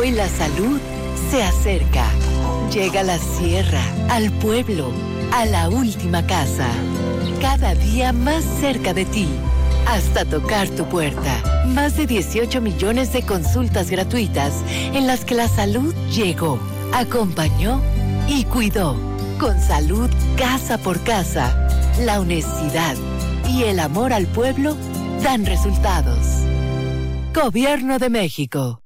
Hoy la salud se acerca. Llega a la sierra, al pueblo, a la última casa. Cada día más cerca de ti, hasta tocar tu puerta. Más de 18 millones de consultas gratuitas en las que la salud llegó, acompañó y cuidó. Con salud casa por casa, la honestidad y el amor al pueblo dan resultados. Gobierno de México.